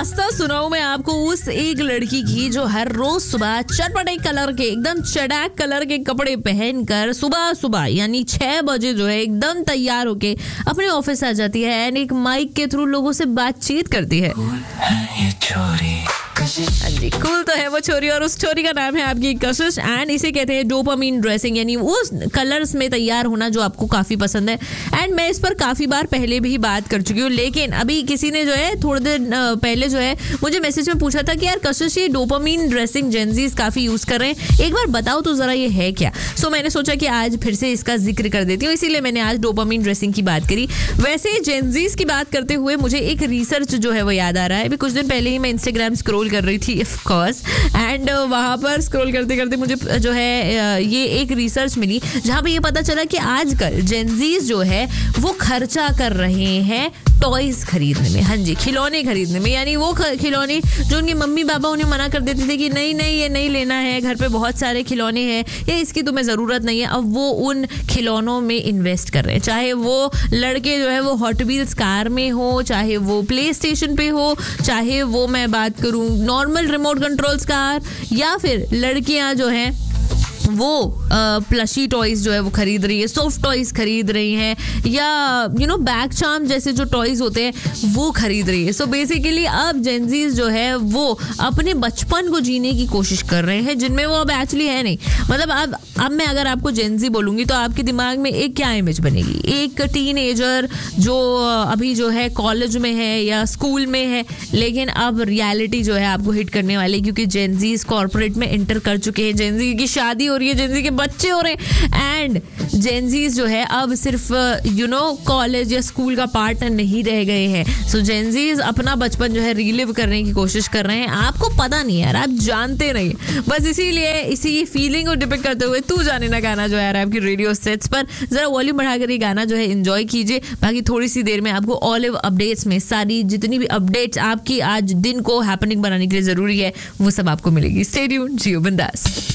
दास्तां सुनाऊं मैं आपको उस एक लड़की की जो हर रोज सुबह चटपटे कलर के एकदम चटाक कलर के कपड़े पहनकर सुबह सुबह यानी 6 बजे जो है एकदम तैयार होके अपने ऑफिस आ जाती है एंड एक माइक के थ्रू लोगों से बातचीत करती है। हाँ जी, कूल तो है वो छोरी और उस छोरी का नाम है आपकी कशिश एंड इसे कहते हैं डोपामिन ड्रेसिंग, यानी उस कलर्स में तैयार होना जो आपको काफी पसंद है। एंड मैं इस पर काफी बार पहले भी बात कर चुकी हूँ, लेकिन अभी किसी ने जो है थोड़ी देर पहले जो है मुझे मैसेज में पूछा था कि यार कशिश ये डोपामिन ड्रेसिंग जेनजीज काफी यूज कर रहे हैं, एक बार बताओ तो जरा ये है क्या। सो मैंने सोचा कि आज फिर से इसका जिक्र कर देती हूँ, इसीलिए मैंने आज डोपामिन ड्रेसिंग की बात करी। वैसे जेनजीज की बात करते हुए मुझे एक रिसर्च जो है वो याद आ रहा है। अभी कुछ दिन पहले ही मैं इंस्टाग्राम स्क्रॉल कर रही थी ऑफ कोर्स एंड वहाँ पर स्क्रॉल करते करते मुझे जो है ये एक रिसर्च मिली जहाँ पे ये पता चला कि आजकल जेनजीज जो है वो खर्चा कर रहे हैं टॉयज खरीदने में। हाँ जी, खिलौने खरीदने में, यानी वो खिलौने जो उनके मम्मी पापा उन्हें मना कर देते थे कि नहीं नहीं ये नहीं लेना है, घर पे बहुत सारे खिलौने हैं या इसकी तुम्हें ज़रूरत नहीं है, अब वो उन खिलौनों में इन्वेस्ट कर रहे हैं। चाहे वो लड़के जो है वो हॉट व्हील्स कार में हो, चाहे वो प्ले स्टेशन पे हो, चाहे वो मैं बात करूँ नॉर्मल रिमोट कंट्रोल्स कार, या फिर लड़कियाँ जो हैं वो प्लशी टॉयज जो है वो खरीद रही है, सॉफ्ट टॉयज खरीद रही हैं, या बैग चार्म जैसे जो टॉयज होते हैं वो खरीद रही है। सो बेसिकली अब जेनजीज जो है वो अपने बचपन को जीने की कोशिश कर रहे हैं जिनमें वो अब एक्चुअली है नहीं। मतलब अब मैं अगर आपको जेनजी बोलूँगी तो आपके दिमाग में एक क्या इमेज बनेगी, एक टीनेजर जो अभी जो है कॉलेज में है या स्कूल में है, लेकिन अब रियलिटी जो है आपको हिट करने वाली, क्योंकि जेनजीज कॉर्पोरेट में एंटर कर चुके हैं, जेनजी की शादी हो रही है, जेनजी के बच्चे हो रहे हैं एंड जेनजीज जो है अब सिर्फ कॉलेज या स्कूल का पार्ट नहीं रह गए हैं। सो जेनजीज अपना बचपन जो है रीलिव करने की कोशिश कर रहे हैं। आपको पता नहीं यार, आप जानते नहीं, बस इसीलिए इसी फीलिंग को डिपिक्ट करते हुए तू जाने ना गाना जो है आपकी रेडियो सेट्स पर जरा वॉल्यूम बढ़ाकर ये गाना जो है एंजॉय कीजिए। बाकी थोड़ी सी देर में आपको ऑलिव अपडेट्स में सारी जितनी भी अपडेट्स आपकी आज दिन को हैपनिंग बनाने के लिए जरूरी है वो सब आपको मिलेगी। स्टे ट्यून्ड, जियो बिंदास।